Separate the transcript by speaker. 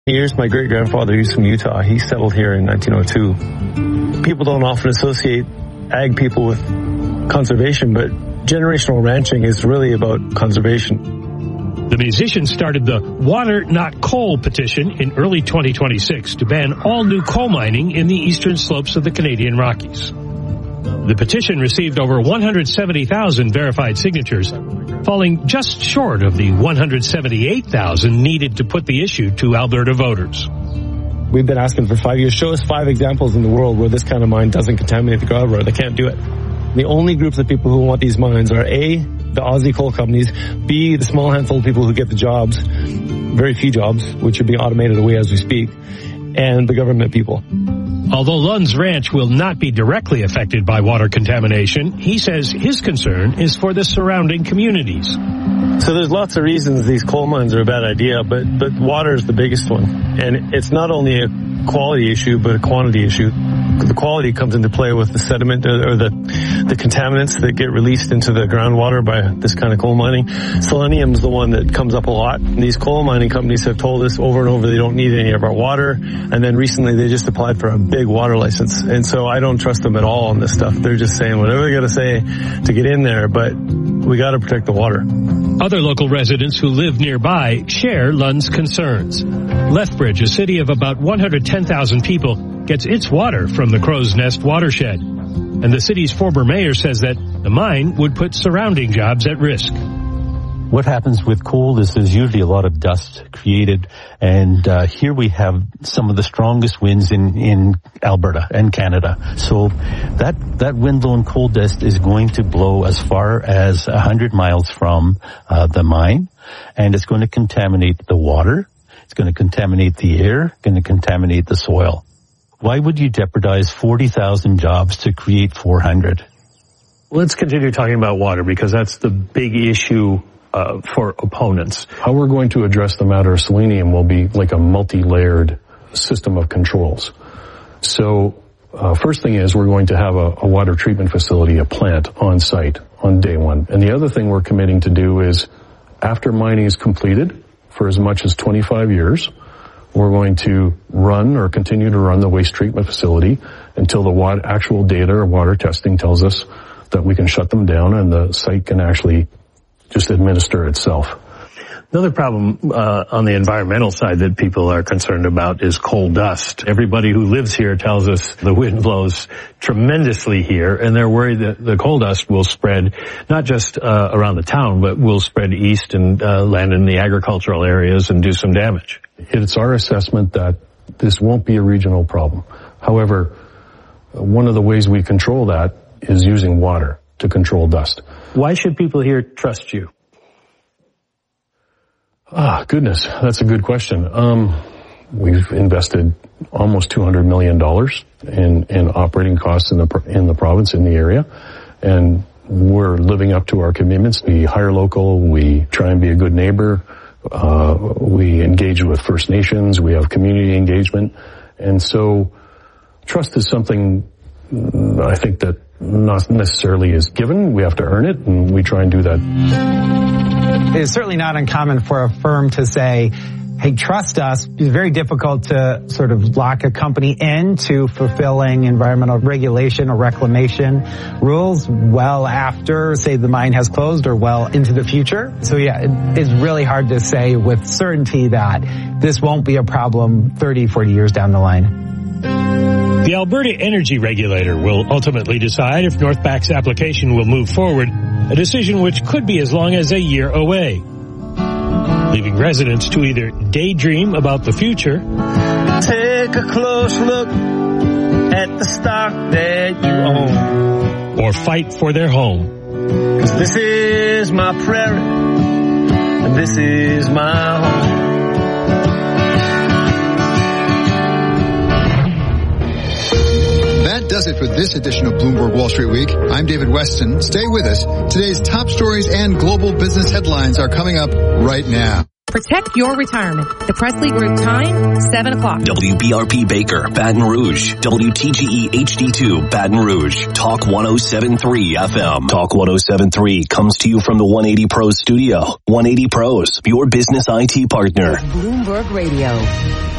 Speaker 1: Years, my great-grandfather, he's from Utah. He settled here in 1902. People don't often associate ag people with conservation, but generational ranching is really about conservation.
Speaker 2: The musician started the Water Not Coal petition in early 2026 to ban all new coal mining in the eastern slopes of the Canadian Rockies. The petition received over 170,000 verified signatures, falling just short of the 178,000 needed to put the issue to Alberta voters.
Speaker 1: We've been asking for 5 years. Show us 5 examples in the world where this kind of mine doesn't contaminate the groundwater. They can't do it. The only groups of people who want these mines are A, the Aussie coal companies, B, the small handful of people who get the jobs, very few jobs, which are being automated away as we speak, and the government people.
Speaker 2: Although Lund's ranch will not be directly affected by water contamination, he says his concern is for the surrounding communities.
Speaker 1: So there's lots of reasons these coal mines are a bad idea, but water is the biggest one. And it's not only a quality issue, but a quantity issue. The quality comes into play with the sediment or the contaminants that get released into the groundwater by this kind of coal mining. Selenium is the one that comes up a lot. And these coal mining companies have told us over and over they don't need any of our water. And then recently they just applied for a big water license. And so I don't trust them at all on this stuff. They're just saying whatever they got to say to get in there, but we got to protect the water.
Speaker 2: Other local residents who live nearby share Lund's concerns. Lethbridge, a city of about 110,000 people, gets its water from the Crow's Nest watershed. And the city's former mayor says that the mine would put surrounding jobs at risk.
Speaker 3: What happens with coal is there's usually a lot of dust created, and here we have some of the strongest winds in Alberta and Canada. So that wind-blown coal dust is going to blow as far as 100 miles from the mine, and it's going to contaminate the water, it's going to contaminate the air, going to contaminate the soil. Why would you jeopardize 40,000 jobs to create 400?
Speaker 4: Let's continue talking about water, because that's the big issue for opponents.
Speaker 5: How we're going to address the matter of selenium will be like a multi-layered system of controls. So first thing is we're going to have a water treatment facility, a plant on site on day one. And the other thing we're committing to do is after mining is completed for as much as 25 years, we're going to run or continue to run the waste treatment facility until the actual data or water testing tells us that we can shut them down and the site can actually just administer itself.
Speaker 4: Another problem on the environmental side that people are concerned about is coal dust. Everybody who lives here tells us the wind blows tremendously here, and they're worried that the coal dust will spread not just around the town, but will spread east and land in the agricultural areas and do some damage.
Speaker 5: It's our assessment that this won't be a regional problem. However, one of the ways we control that is using water to control dust.
Speaker 4: Why should people here trust you?
Speaker 5: Goodness, that's a good question. We've invested almost $200 million in operating costs in the province, in the area, and we're living up to our commitments. We hire local, we try and be a good neighbor, we engage with First Nations, we have community engagement, and so trust is something I think that not necessarily is given. We have to earn it, and we try and do that.
Speaker 6: It is certainly not uncommon for a firm to say, hey, trust us. It's very difficult to sort of lock a company into fulfilling environmental regulation or reclamation rules well after, say, the mine has closed or well into the future. So yeah, it's really hard to say with certainty that this won't be a problem 30, 40 years down the line.
Speaker 2: The Alberta Energy Regulator will ultimately decide if Northback's application will move forward, a decision which could be as long as a year away, leaving residents to either daydream about the future,
Speaker 1: take a close look at the stock that you own,
Speaker 2: or fight for their home.
Speaker 1: 'Cause this is my prairie, and this is my home.
Speaker 7: That does it for this edition of Bloomberg Wall Street Week. I'm David Weston. Stay with us. Today's top stories and global business headlines are coming up right now.
Speaker 8: Protect your retirement. The Presley Group time, 7 o'clock.
Speaker 9: WBRP Baker, Baton Rouge. WTGE HD2, Baton Rouge. Talk 107.3 FM. Talk 107.3 comes to you from the 180 Pros studio. 180 Pros, your business IT partner.
Speaker 8: Bloomberg Radio.